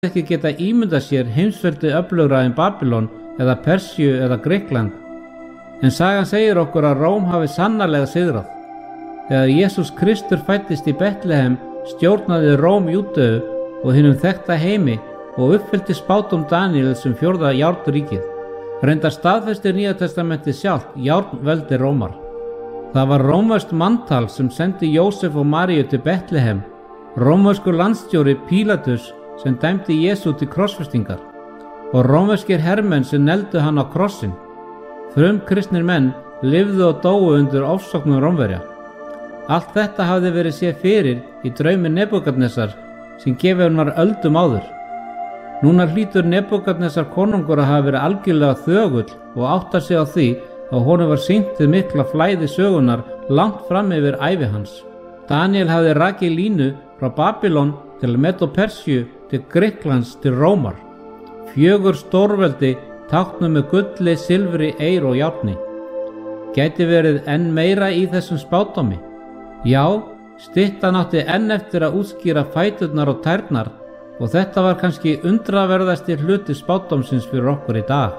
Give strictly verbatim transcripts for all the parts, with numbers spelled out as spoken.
ekki geta ímyndað sér heimsveldi öflugra en Babylon eða Persíu eða Grikkland. En sagan segir okkur að Róm hafi sannarlega sigrað. Þegar Jesús Kristur fæddist í Betlehem stjórnaði Róm Júdeu og hinum þekkta heimi og uppfyllti spádóm Daníels um fjórða járnríkið. Reyndar staðfestir Nýja testamentið sjálft járnveldi Rómar. Það var rómverskt manntal sem sendi Jósef og Maríu til Betlehem, rómverskur landstjóri Pílatus sem dæmdi Jesú til krossfestingar og rómverskir hermenn sem neldu hann á krossin. Frumkristnir menn lifðu og dóu undir ofsóknum Rómverja. Allt þetta hafði verið séð fyrir í draumi Nebúkadnesar sem gefið var öldum áður. Núna hlýtur Nebúkadnesar konungur að hafa verið algjörlega þögull og áttar sig á því að honum var sýnt hið mikla flæði sögunar langt fram yfir ævi hans. Daníel hafði rakið línu frá Babylon til Medo-Persíu til Grikklands til Rómar. Fjögur stórveldi táknuð með gulli, silfri, eyr og járni. Gæti verið enn meira í þessum spádómi? Já, styttan átti enn eftir að útskýra fæturnar og tærnar og þetta var kannski undraverðasti hluti spádómsins fyrir okkur í dag.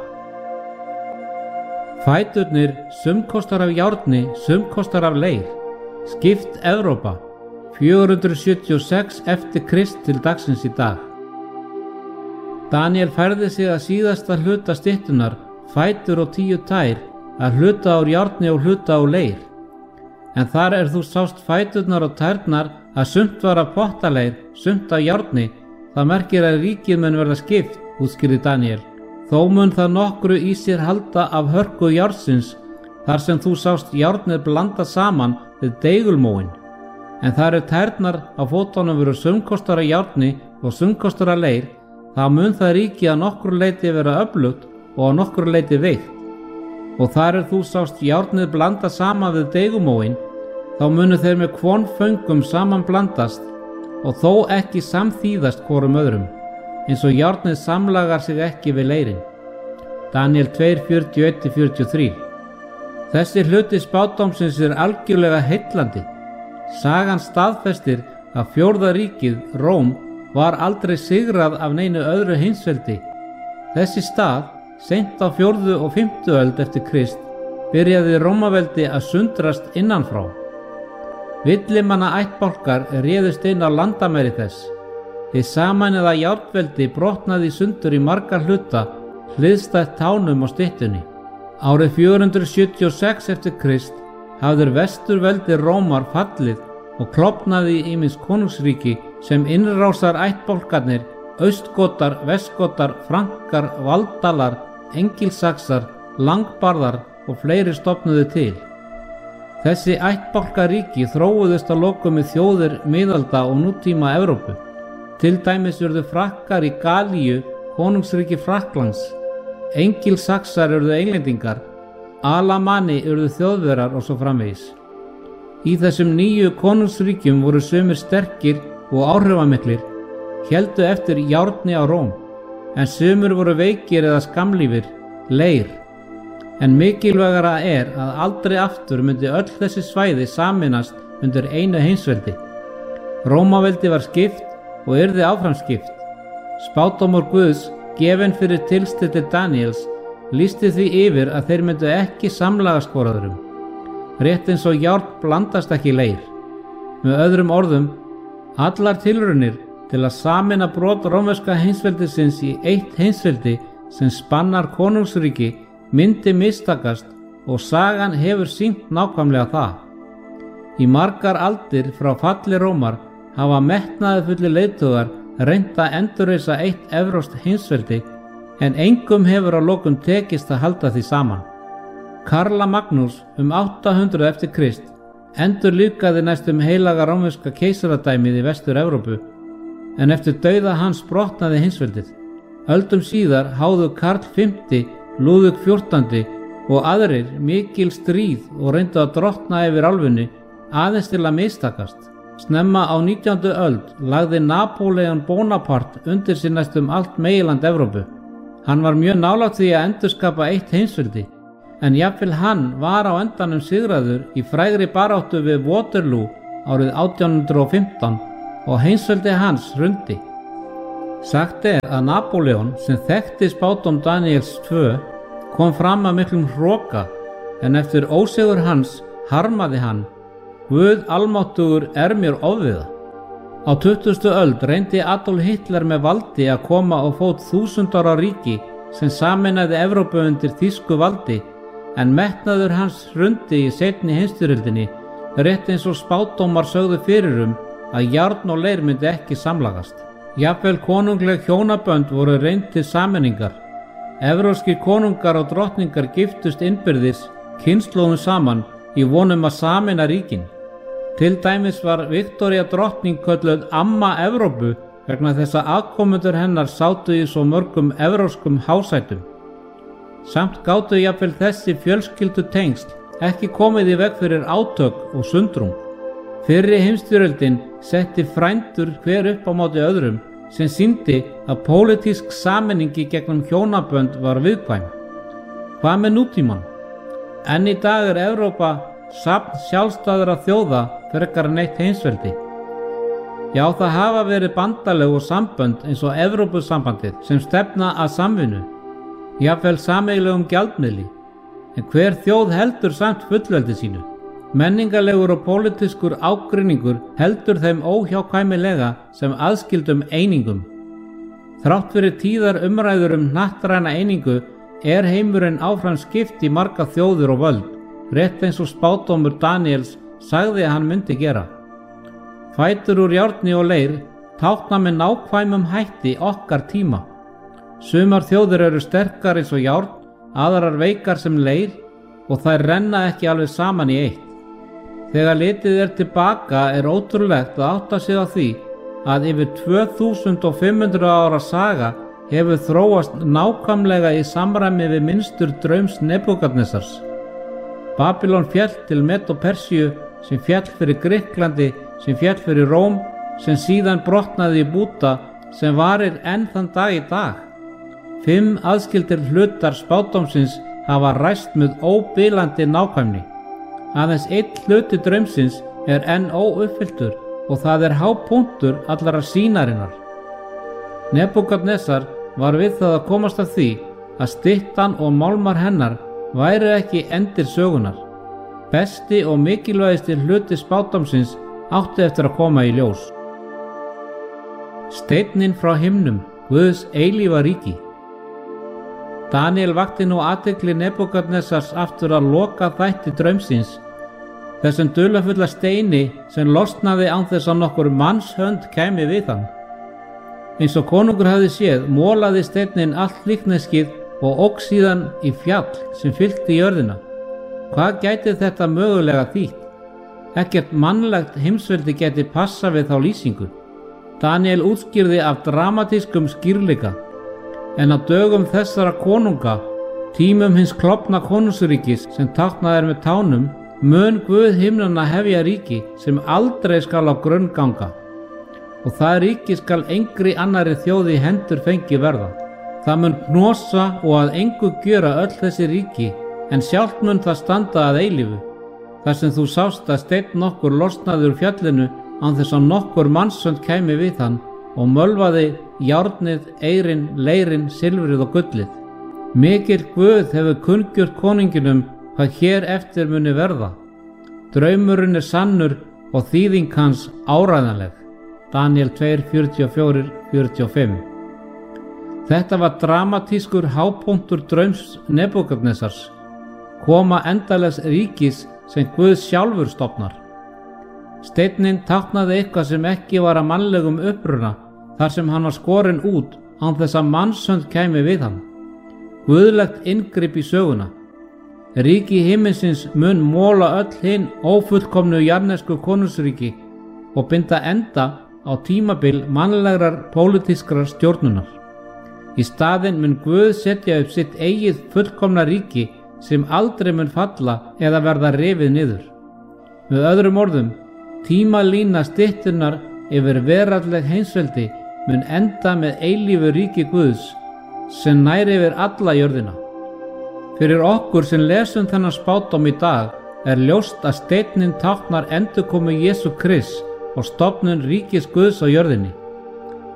Fæturnir, sum kostar af járni, sum kostar af leir. Skipt Evrópa, fjögur hundruð sjötíu og sex eftir Krist til dagsins í dag. Daníel færði sig að síðasta hluta styttunar, fætur og tíu tær, að hluta úr járni og hluta úr leir. En þar er þú sást fæturnar og tærnar að sumt var af pottaleir, sumt af járni, það merkir að ríkið mun verða skipt, útskýrði Daníel. Þó mun það nokkru í sér halda af hörku járnsins, þar sem þú sást járnið blanda saman við deigulmóin. En þar er tærnar á fótunum veru sumkostar af járni og sumkostar af leir, þá mun það ríki að nokkru leiti vera öflugt og að nokkru leiti veikt. Og þar er þú sást járnið blanda saman við deigumóin, þá munu þeir með kvonföngum saman blandast og þó ekki samþýðast hvorum öðrum, eins og járnið samlagar sig ekki við leirin. Daníel tvö, fjörutíu og eitt til fjörutíu og þrjú. Þessi hluti spádómsins er algjörlega heillandi. Sagan staðfestir að fjórða ríkið, Róm, var aldrei sigrað af neinu öðru heimsveldi. Þessi stað, seint á fjórðu og fimmtu öld eftir Krist, byrjaði Rómaveldi að sundrast innanfrá. Villimanna ættbálkar réðust inn á landamæri þess. Hið samænaða járnveldi brotnaði í sundur í marga hluta, hliðstætt tánum á styttunni. Árið fjögur hundruð sjötíu og sex eftir Krist hafði vesturveldi Rómar fallið og klofnaði í ýmis konungsríki sem innrásar ættbálkarnir, austgotar, vestgotar, frankar, valdalar, engilsaxar, langbarðar og fleiri stofnuðu til. Þessi ættbálkaríki þróuðust að lokum í þjóðir miðalda og nútíma Evrópu. Til dæmis urðu frakkar í Galíu, konungsríki Frakklands, engilsaxar urðu englendingar, Alamanni urðu þjóðverjar og svo framvegis. Í þessum nýju konungsríkjum voru sumir sterkir og áhrifamiklir, héldu eftir járni á Róm, en sumir voru veikir eða skamlífir, leir. En mikilvægara er að aldrei aftur myndi öll þessi svæði sameinast undir einu heimsveldi. Rómaveldi var skipt og yrði áfram skipt. Spádómur Guðs, gefinn fyrir tilstilli Daníels, lýsti því yfir að þeir myndu ekki samlagast hvor öðrum. Rétt eins og járn blandast ekki leir. Með öðrum orðum, allar tilraunir til að sameina brot rómverska heimsveldisins í eitt heimsveldi sem spannar konungsríki myndi mistakast og sagan hefur sýnt nákvæmlega það. Í margar aldir frá falli Rómar hafa metnaðarfullir leiðtogar reynt að endurreisa eitt evrópskt heimsveldi en engum hefur að lokum tekist að halda því saman. Karla Magnús um átta hundruð eftir Krist endurlífgaði næstum heilaga rómverska keisaradæmið í Vestur-Evrópu en eftir dauða hans brotnaði heimsveldið. Öldum síðar háðu Karl fimmti, Lúðvík fjórtándi og aðrir mikil stríð og reyndu að drottna yfir álfunni aðeins til að mistakast. Snemma á nítjándu öld lagði Napóleon Bonaparte undir sig næstum allt meginland Evrópu. Hann var mjög nálægt því að endurskapa eitt heimsveldi, en jafnvel hann var á endanum sigraður í frægri baráttu við Waterloo árið átján hundrað og fimmtán og heimsveldi hans hrundi. Sagt er að Napóleon, sem þekkti spádóm Daníels tvö, kom fram að miklum hroka, en eftir ósigur hans harmaði hann: Guð almáttugur er mér ofviða. Á tuttugustu öld reyndi Adolf Hitler með valdi að koma á fót þúsund ára ríki sem sameinaði Evrópu undir þýsku valdi, en metnaður hans hrundi í seinni heimsstyrjöldinni, rétt eins og spádómar sögðu fyrir um að járn og leir myndi ekki samlagast. Jafnvel konungleg hjónabönd voru reynd til sameiningar. Evrópskir konungar og drottningar giftust innbyrðis kynslóðum saman í vonum að sameina ríkin. Til dæmis var Viktoría drottning kölluð amma Evrópu vegna þess að afkomendur hennar sátu í svo mörgum evrópskum hásætum. Samt gátu jafnvel þessi fjölskyldu tengsl ekki komið í veg fyrir átök og sundrung. Fyrri heimsstyrjöldin setti frændur hver upp á móti öðrum, sem sýndi að pólitísk sameiningi gegnum hjónabönd var viðkvæm. Hvað með nútímann? Enn í dag er Evrópa safn sjálfstæðra þjóða frekar en eitt heimsveldi. Já, það hafa verið bandalög og sambönd eins og Evrópusambandið sem stefna að samvinnu, jafnvel sameiginlegum gjaldmiðli, en hver þjóð heldur samt fullveldi sínu. Menningarlegur og pólitískur ágreiningur heldur þeim óhjákvæmilega sem aðskildum einingum. Þrátt fyrir tíðar umræður um hnattræna einingu er heimurinn áfram skipt í marga þjóðir og völd, rétt eins og spádómur Daníels sagði að hann myndi gera. Fætur úr járni og leir tákna með nákvæmum hætti okkar tíma. Sumar þjóðir eru sterkar eins og járn, aðrar veikar sem leir, og þær renna ekki alveg saman í eitt. Þegar litið er tilbaka er ótrúlegt að átta sig á því að yfir tvö þúsund fimm hundruð ára saga hefur þróast nákvæmlega í samræmi við minnstur draums Nebúkadnesars. Babylon féll til Medo-Persíu, sem féll fyrir Grikklandi, sem féll fyrir Róm, sem síðan brotnaði í búta, sem varir enn þann dag í dag. Fimm aðskildir hlutar spádómsins hafa ræst með óbilandi nákvæmni. Aðeins einn hluti draumsins er enn óuppfylltur og það er hápunktur allara sýnarinnar. Nebúkadnesar var við það að komast að því að styttan og málmar hennar væri ekki endir sögunar. Besti og mikilvægasti hluti spádómsins átti eftir að koma í ljós. Steinninn frá himnum, Guðs eilífa ríki. Daníel vakti nú athygli Nebúkadnesars aftur að loka þætti draumsins, þessum dularfulla steini sem losnaði án þess að nokkur mannshönd kæmi við hann. Eins og konungur hafði séð, molaði steinninn allt líkneskið og óx síðan í fjall sem fyllti jörðina. Hvað gæti þetta mögulega þýtt? Ekkert mannlegt heimsveldi gæti passa við þá lýsingu. Daníel útskýrði af dramatískum skýrleika. En á dögum þessara konunga, tímum hins klofna konungsríkis sem táknað er með tánum, mun Guð himnanna hefja ríki sem aldrei skal á grunn ganga. Og það ríki skal engri annari þjóði í hendur fengi verða. Það mun hnosa og að engu gjöra öll þessi ríki, en sjálft mun það standa að eilífu. Þar sem þú sást að steinn nokkur losnaði úr fjallinu án þess að nokkur mannshönd kæmi við hann og mölvaði járnið, eirin, leirin, silfrið og gullið. Mikil Guð hefur kunngjört konunginum hvað hér eftir muni verða. Draumurinn er sannur og þýðing hans áræðanleg. Daníel tvö, fjörutíu og fjögur til fjörutíu og fimm. Þetta var dramatískur hápunktur draums Nebúkadnesars, koma endalegs ríkis sem Guð sjálfur stofnar. Steinninn táknaði eitthvað sem ekki var að mannlegum uppruna, þar sem hann var skorinn út án þess að mannshönd kæmi við hann. Guðlegt inngrip í söguna. Ríki himinsins mun móla öll hinn ófullkomnu jarnesku konungsríki og binda enda á tímabil mannlegrar pólitískrar stjórnunar. Í staðinn mun Guð setja upp sitt eigið fullkomna ríki sem aldrei mun falla eða verða rifið niður. Með öðrum orðum, tímalína styttunnar yfir veraldleg heimsveldi mun enda með eilífu ríki Guðs sem næri yfir alla jörðina. Fyrir okkur sem lesum þennan spádóm í dag er ljóst að steinninn táknar endurkomu Jesú Krists og stofnun ríkis Guðs á jörðinni.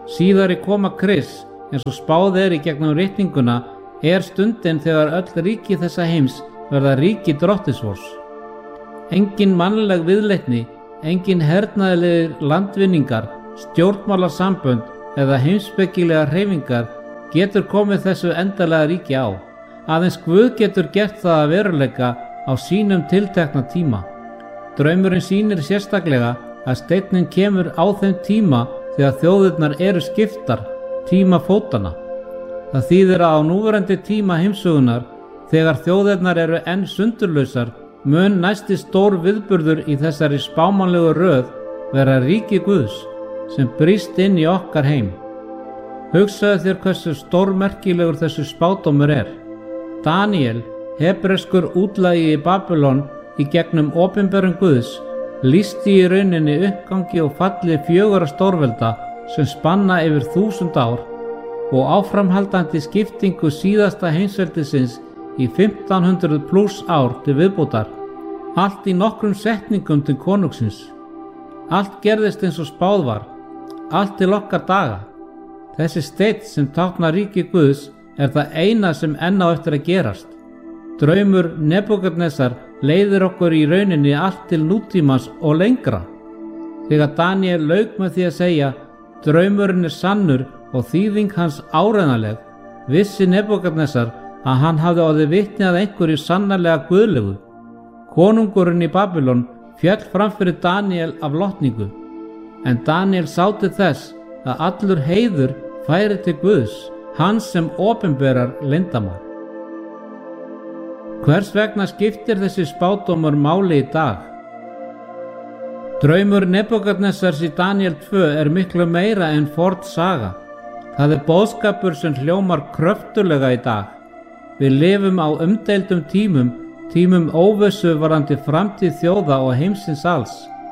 Síðari koma Krists, eins og spáð er í gegnum ritninguna, er stundin þegar öll ríki þessa heims verða ríki Drottins. Engin mannleg viðleitni, engin hernaðarlegir landvinningar, stjórnmálasambönd eða heimspekilegar hreyfingar getur komið þessu endanlega ríki á. Aðeins Guð getur gert það að veruleika á sínum tiltekna tíma. Draumurinn sýnir sérstaklega að steinninn kemur á þeim tíma þegar þjóðirnar eru skiptar, tíma fótanna. Það þýðir að á núverandi tíma heimsögunar, þegar þjóðirnar eru enn sundurlausar, mun næsti stór viðburður í þessari spámanlegu röð vera ríki Guðs sem brýst inn í okkar heim. Hugsaðu þér hversu stórmerkilegur þessu spádómur er. Daníel, hebreskur útlagi í Babylon í gegnum opinberun Guðs, lýsti í rauninni uppgangi og falli fjögurra stórvelda sem spanna yfir þúsund ár og áframhaldandi skiptingu síðasta heimsveldisins í fimmtán hundruð pluss ár til viðbótar, allt í nokkrum setningum til konungsins. Allt gerðist eins og spáð var, allt til okkar daga. Þessi steinn sem táknar ríki Guðs er það eina sem enn á eftir að gerast. Draumur Nebúkadnesar leiðir okkur í rauninni allt til nútímans og lengra. Þegar Daníel lauk með því að segja, draumurinn er sannur og þýðing hans áreiðanleg, vissi Nebúkadnesar að hann hafði orðið vitni að einhverju sannarlega guðlegu. Konungurinn í Babylon féll fram fyrir Daníel af lotningu, en Daníel sá til þess að allur heiður færi til Guðs, hans sem opinberar leyndarmál. Hvers vegna skiptir þessi spádómur máli í dag? Draumur Nebúkadnesars í Daníel tvö er miklu meira en forn saga. Það er boðskapur sem hljómar kröftulega í dag. Við lifum á umdeildum tímum, tímum óvissu varðandi framtíð þjóða og heimsins alls.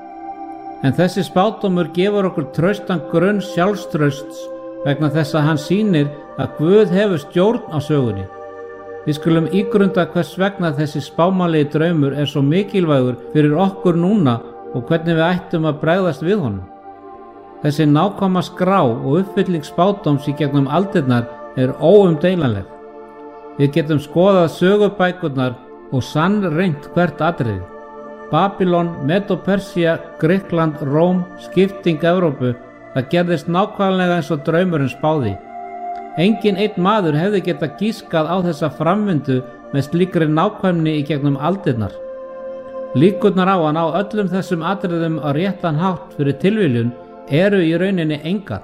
En þessi spádómur gefur okkur traustan grunn sjálfstrausts vegna þess að hann sýnir að Guð hefur stjórn á sögunni. Við skulum ígrunda hvers vegna þessi spámanlegi draumur er svo mikilvægur fyrir okkur núna og hvernig við ættum að bregðast við honum. Þessi nákvæma skrá og uppfylling spádóms í gegnum aldirnar er óumdeilanleg. Við getum skoðað sögubækurnar og sannreynt hvert atriði. Babylon, Medo-Persía, Grikkland, Róm, skipting Evrópu, það gerðist nákvæmlega eins og draumurinn spáði. Engin einn maður hefði getað gískað á þessa framvindu með slíkri nákvæmni í gegnum aldirnar. Líkurnar á að ná öllum þessum atriðum á réttan hátt fyrir tilviljun eru í rauninni engar.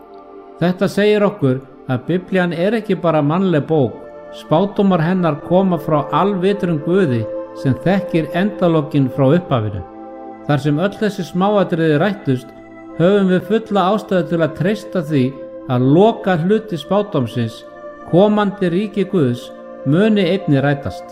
Þetta segir okkur að Biblían er ekki bara mannleg bók, spádómar hennar koma frá alvitrum Guði sem þekkir endalokin frá upphafinu. Þar sem öll þessi smáatriði rættust, höfum við fulla ástæðu til að treysta því að loka hluti spádómsins, komandi ríki Guðs, muni einni rætast.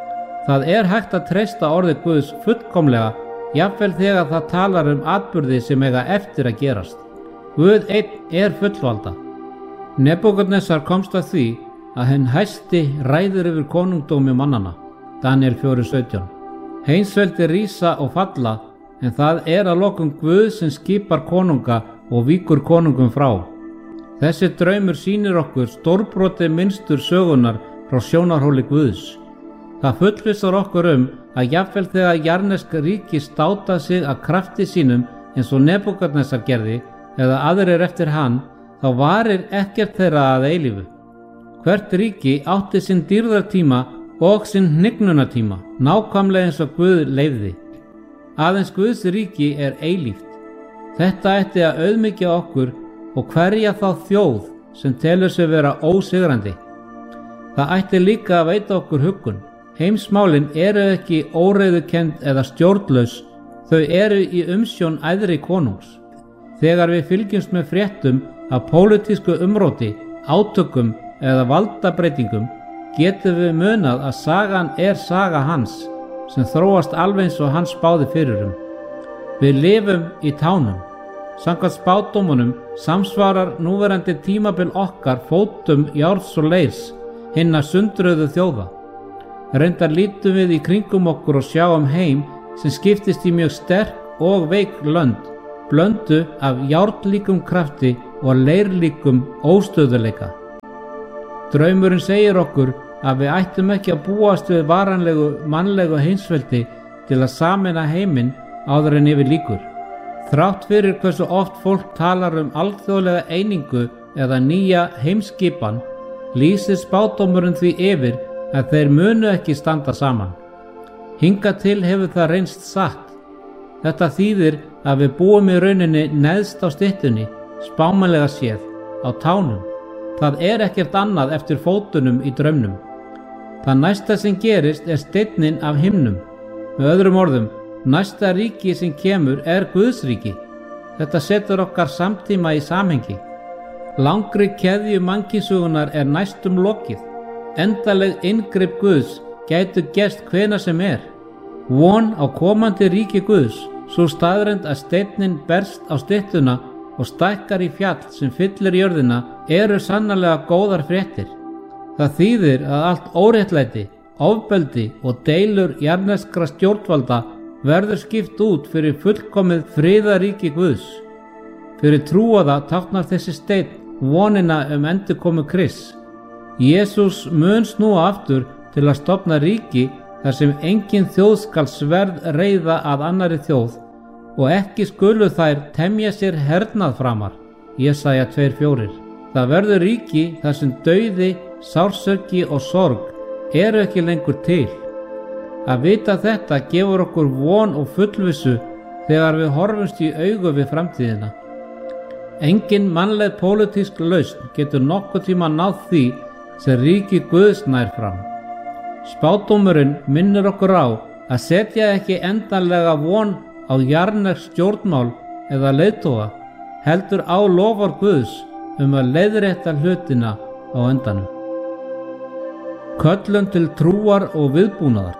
Það er hægt að treysta orði Guðs fullkomlega, jafnvel þegar það talar um atburði sem eiga eftir að gerast. Guð einn er fullvalda. Nebúkadnesar komst að því að hinn hæsti ræður yfir konungdómi mannana. Daníel fjögur sautján. Heimsveldi rísa og falla, en það er að lokum Guð sem skipar konunga og víkur konungum frá. Þessi draumur sýnir okkur stórbrotið mynstur sögunar frá sjónarhóli Guðs. Það fullvissar okkur um að jafnvel þegar jarnesk ríki státa sig að krafti sínum eins og Nebúkadnesar gerði eða aðrir eftir hann, þá varir ekkert þeirra að eilífu. Hvert ríki átti sinn dýrðartíma og sinn hnignunartíma, nákvæmlega eins og Guð leyfði. Aðeins Guðs ríki er eilíft. Þetta ætti að auðmýkja okkur og hverja þá þjóð sem telur sig vera ósigrandi. Það ætti líka að veita okkur huggun. Heimsmálin eru ekki óreiðukennd eða stjórnlaus, þau eru í umsjón æðri konungs. Þegar við fylgjumst með fréttum af pólitísku umróti, átökum eða valdabreitingum, getum við munað að sagan er saga hans, sem þróast alveg eins og hann spáði fyrir um. Við lifum í tánum. Samkvæmt spádómunum samsvarar núverandi tímabil okkar fótum járns og leirs, hinna sundruðu þjóða. Reyndar lítum við í kringum okkur og sjáum heim sem skiptist í mjög sterk og veik lönd, blöndu af járnlíkum krafti og leirlíkum óstöðuleika. Draumurinn segir okkur að við ættum ekki að búast við varanlegu mannlegu heimsveldi til að sameina heiminn áður en yfir lýkur. Þrátt fyrir hversu oft fólk talar um alþjóðlega einingu eða nýja heimskipan, lýsir spádómurinn því yfir að þeir munu ekki standa saman. Hingað til hefur það reynst satt. Þetta þýðir að við búum í rauninni neðst á styttunni, spámanlega séð, á tánum. Það er ekkert annað eftir fótunum í draumnum. Það næsta sem gerist er steinninn af himnum. Með öðrum orðum, næsta ríki sem kemur er Guðsríki. Þetta setur okkar samtíma í samhengi. Langri keðju mannkynssögunnar er næstum lokið. Endaleg inngrip Guðs gætu gerst hvenær sem er. Von á komandi ríki Guðs, svo staðreynd að steinninn berst á styttuna og stækkar í fjall sem fyllir jörðina, eru sannarlega góðar fréttir. Það þýðir að allt óréttlæti, ofbeldi og deilur jarðneskra stjórnvalda verður skipt út fyrir fullkomið friðaríki Guðs. Fyrir trúaða táknar þessi steinn vonina um endurkomu Krists. Jesús mun snúa aftur til að stofna ríki þar sem engin þjóð skal sverð reiða að annarri þjóð og ekki skulu þær temja sér hernað framar. Jesaja tvö fjögur. Það verður ríki þar sem dauði, sársauki og sorg eru ekki lengur til. Að vita þetta gefur okkur von og fullvissu þegar við horfumst í augu við framtíðina. Engin mannleg pólitísk lausn getur nokkuð tíma náð því sem ríki Guðs nær fram. Spádómurinn minnir okkur á að setja ekki endanlega von á jarðnesk stjórnmál eða leiðtoga, heldur á lofar Guðs um að leiðrétta hlutina á endanum. Köllun til trúar og viðbúnaðar.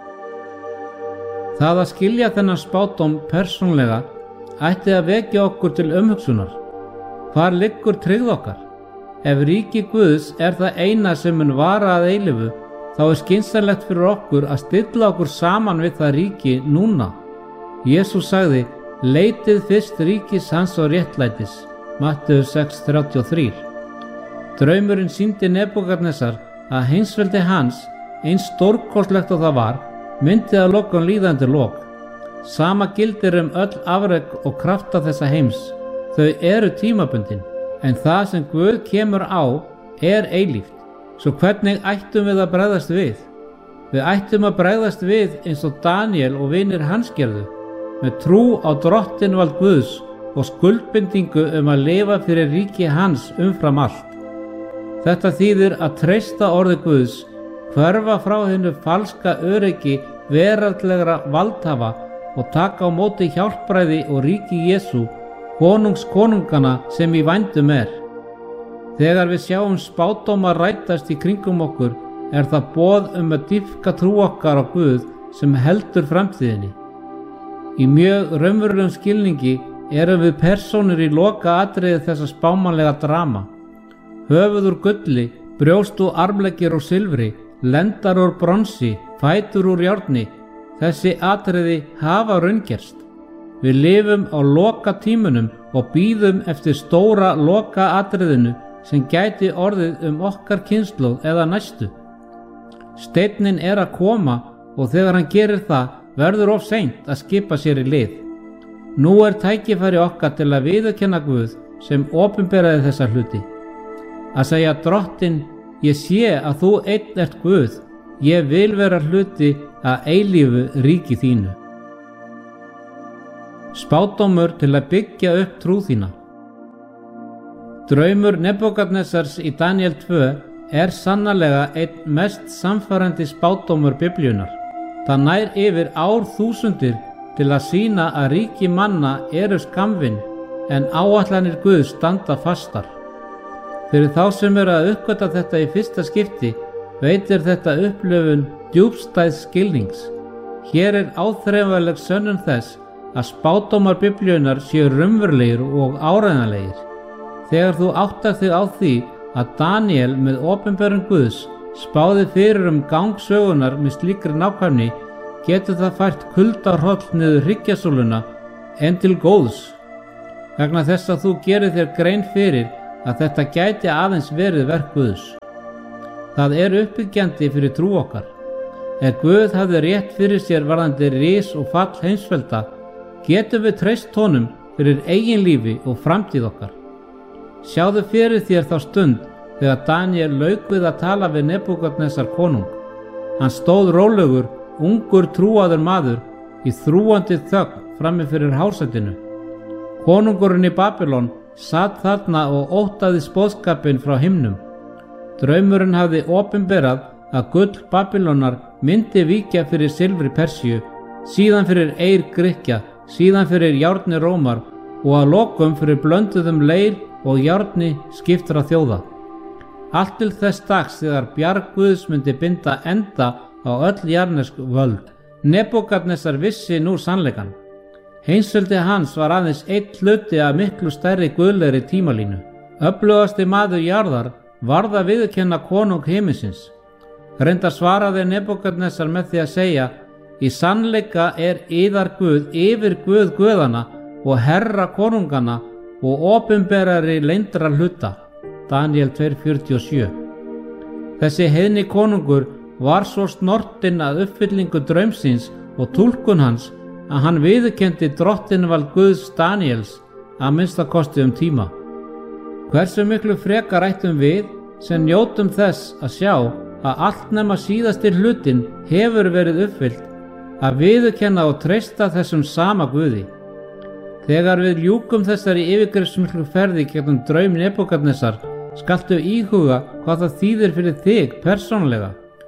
Það að skilja þennan spádóm persónlega ætti að vekja okkur til umhugsunar. Hvar liggur tryggð okkar? Ef ríki Guðs er það eina sem mun vara að eilífu, þá er skynsamlegt fyrir okkur að stilla okkur saman við það ríki núna. Jesús sagði, leitið fyrst ríkis hans og réttlætis. Matteus sex þrjátíu og þrjú. Draumurinn sýndi Nebúkadnesar að heimsveldi hans, eins stórkostlegt og það var, myndi að lokum líða undir lok. Sama gildir um öll afrek og krafta þessa heims. Þau eru tímabundin, en það sem Guð kemur á er eilíft. Svo hvernig ættum við að bregðast við? Við ættum að bregðast við eins og Daníel og vinir hans gerðu, með trú á drottinvald Guðs og skuldbindingu um að lifa fyrir ríki hans umfram allt. Þetta þýðir að treysta orði Guðs, hverfa frá hinu falska öryggi veraldlegra valdhafa og taka á móti hjálpræði og ríki Jesú, konungs konungana sem í vændum er. Þegar við sjáum spádóma rætast í kringum okkur, er það boð um að dýpka trú okkar á Guð sem heldur framtíðinni. Í mjög raunverulegum skilningi erum við persónur í loka atriði þessa spámanlega drama. Höfuð úr gulli, brjóst úr armleggir og silfri, lendar úr bronsi, fætur úr járni, þessi atriði hafa raungerst. Við lifum á loka tímunum og bíðum eftir stóra loka atriðinu sem gæti orðið um okkar kynslóð eða næstu. Steinninn er að koma og þegar hann gerir það verður of seint að skipa sér í lið. Nú er tækifæri okkar til að viðurkenna Guð sem opinberaði þessa hluti. Að segja drottinn, ég sé að þú einn ert Guð, ég vil vera hluti að eilífu ríki þínu. Spádómur til að byggja upp trú þína. Draumur Nebúkadnesars í Daníel tvö er sannarlega einn mest samfærandi spádómur Biblíunnar. Það nær yfir árþúsundir til að sýna að ríki manna eru skammvinn en áætlanir Guðs standa fastar. Fyrir þá sem eru að uppgöta þetta í fyrsta skipti veitir þetta upplifun djúpstæðs skilnings. Hér er áþreifanleg sönnun þess að spádómar Biblíunnar séu raunverulegir og áreiðanlegir. Þegar þú áttar þig á því að Daníel með opinberun Guðs spáði fyrir um gang sögunar með slíkri nákvæmni, getur það fært kuldahroll niður hryggjasúluna en til góðs. Vegna þess að þú gerir þér grein fyrir að þetta gæti aðeins verið verk Guðs. Það er uppbyggjandi fyrir trú okkar. Ef Guð hafði rétt fyrir sér varðandi ris og fall heimsvelda, getum við treyst honum fyrir eigin lífi og framtíð okkar. Sjáðu fyrir þér þá stund þegar Daniel lauk við að tala við Nebúkadnesar konung. Hann stóð rólegur, ungur trúaður maður, í þrúgandi þögn frammi fyrir hásætinu. Konungurinn í Babylon sat þarna og óttaðist boðskapinn frá himnum. Draumurinn hafði opinberað að gull Babylónar myndi víkja fyrir silfri Persíu, síðan fyrir eir Grikkja, síðan fyrir járni Rómar og að lokum fyrir blönduðum leir og járni skiptra þjóða. Allt til þess dags þegar bjarg Guðs myndi binda enda á öll jarnesk völd. Nebúkadnesar vissi nú sannleikann. Heimsveldi hans var aðeins einn hluti af miklu stærri guðlegri tímalínu. Öflugasti maður jarðar varð að viðurkenna konung himinsins. Reyndar svaraði Nebúkadnesar með því að segja: í sannleika er yðar Guð yfir Guð guðana og herra konungana og opinberari leyndra hluta. Daniel tvö fjörutíu og sjö. Þessi heiðni konungur var svo snortinn að uppfyllingu draumsins og túlkun hans að hann viðurkenndi drottinvald Guðs Daniels að minnsta kosti um tíma. Hversu miklu frekar ættum við sem njótum þess að sjá að allt nema síðasti hlutin hefur verið uppfyllt að viðurkenna og treysta þessum sama Guði. Þegar við ljúkum þessari yfirgripsmiklu ferði gegnum draum Nebúkadnesar skaltu íhuga hvað það þýðir fyrir þig persónulega.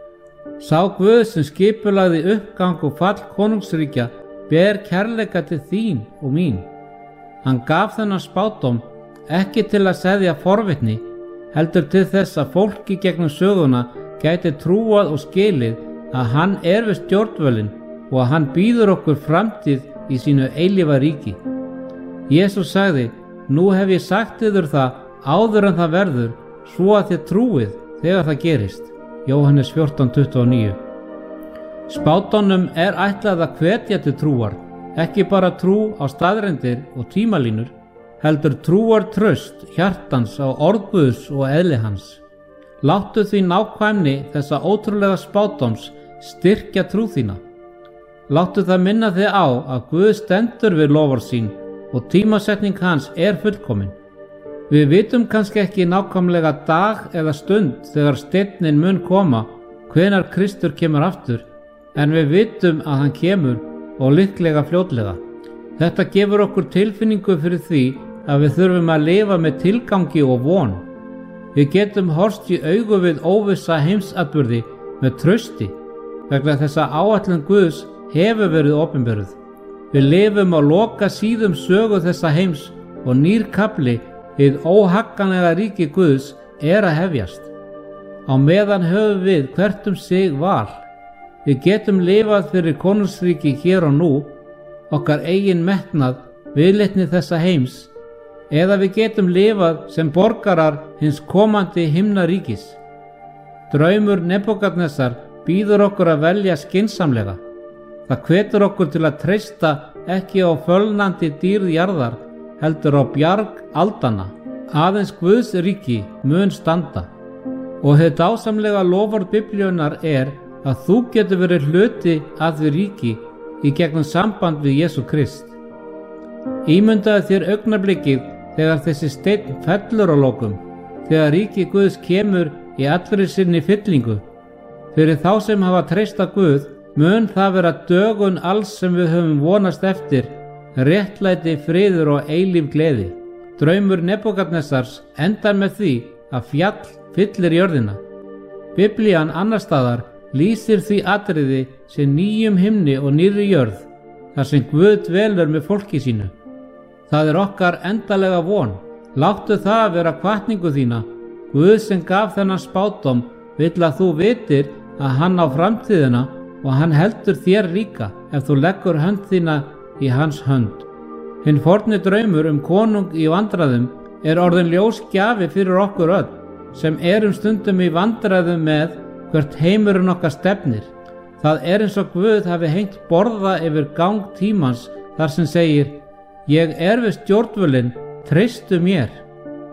Sá Guð sem skipulagði uppgang og fall konungsríkja ber kærleika til þín og mín. Hann gaf þennan spádóm ekki til að seðja forvitni, heldur til þess að fólki gegnum söguna gæti trúað og skilið að hann er við stjórnvölin og að hann býður okkur framtíð í sínu eilífa ríki. Jesús sagði: nú hef ég sagt yður það áður en það verður, svo að þið trúið þegar það gerist. Jóhannes fjórtán tuttugu og níu. Spádómnum er ætlað að hvetja til trúar, ekki bara trú á staðreyndir og tímalínur, heldur trúar traust hjartans á orð Guðs og eðli hans. Láttu því nákvæmni þessa ótrúlega spádóms styrkja trú þína. Láttu það minna þig á að Guð stendur við loforð sín og tímasetning hans er fullkomin. Við vitum kannski ekki nákvæmlega dag eða stund þegar steinninn mun koma, hvenær Kristur kemur aftur, en við vitum að hann kemur og líklega fljótlega. Þetta gefur okkur tilfinningu fyrir því að við þurfum að lifa með tilgangi og von. Við getum horfst í augu við óvissa heimsatburði með trausti, vegna þess að áætlun Guðs hefur verið opinberuð. Við lifum á loka síðum sögu þessa heims og nýr kafli, hið óhagganlega ríki Guðs, er að hefjast. Á meðan höfum við hvert um sig val. Við getum lifað fyrir konungsríki hér og nú, okkar eigin metnað, viðleitni þessa heims, eða við getum lifað sem borgarar hins komandi himnaríkis. Draumur Nebúkadnesar býður okkur að velja skynsamlega. Það hvetur okkur til að treysta ekki á fölnandi dýrð jarðar, heldur á bjarg aldanna. Aðeins Guðs ríki mun standa. Og hið dásamlega loforð Biblíunnar er að þú getur verið hluti að því ríki í gegnum samband við Jesú Krist. Ímyndaðu þér augnablikið þegar þessi steinn fellur á lokum, þegar ríki Guðs kemur í allri sinni fyllingu. Fyrir þá sem hafa treyst á Guð mun það vera dögun alls sem við höfum vonast eftir, réttlæti, friður og eilíf gleði. Draumur Nebúkadnesars endar með því að fjall fyllir jörðina. Biblían annar staðar lýsir því atriði sem nýjum himni og nýrri jörð, þar sem Guð dvelur með fólki sínu. Það er okkar endalega von. Láttu það vera hvatningu þína. Guð sem gaf þennan spádóm vill að þú vitir að hann á framtíðina og hann heldur þér líka ef þú leggur hönd þína í hans hönd. Hinn forni draumur um konung í vandræðum er orðin ljós gjafi fyrir okkur öll, sem erum stundum í vandræðum með hvert heimurinn okkar stefnir. Það er eins og Guð hafi hengt borða yfir gang tímans þar sem segir: ég er við stjórnvölin, treystu mér.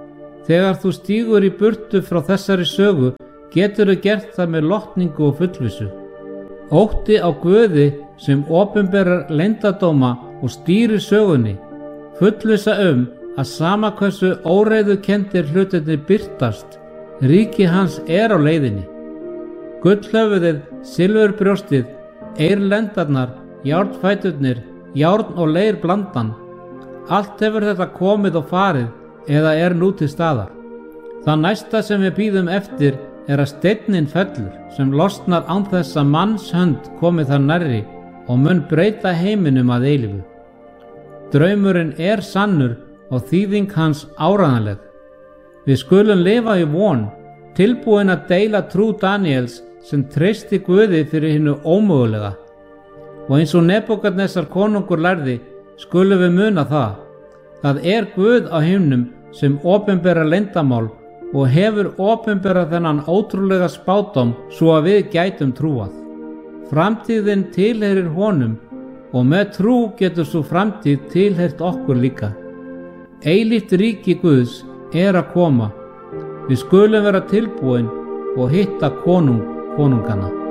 Þegar þú stígur í burtu frá þessari sögu, getur þú gert það með lotningu og fullvissu. Ótti á Guði sem opinberar leyndardóma og stýrir sögunni, fullvissa um að sama hversu óreiðukenndir hlutirnir birtast, ríki hans er á leiðinni. Gullhöfuðið, silfurbrjóstið, eirlendarnar, járnfæturnir, járn og leir blandan. Allt hefur þetta komið og farið eða er nú til staðar. Það næsta sem við bíðum eftir er að steinninn fellur sem losnar án þess að manns hönd komi þar nærri og mun breyta heiminum að eilífu. Draumurinn er sannur og þýðing hans áreiðanleg. Við skulum lifa í von, tilbúin að deila trú Daníels sem treysti Guði fyrir hinu ómögulega. Og eins og Nebúkadnesar konungur lærði, skulum við muna það. Það er Guð á himnum sem opinberar leyndamál og hefur opinberað þennan ótrúlega spádóm svo að við gætum trúað. Framtíðin tilheyrir honum og með trú getur svo framtíð tilheyrt okkur líka. Eilíft ríki Guðs er að koma. Við skulum vera tilbúin og hitta konung konungana.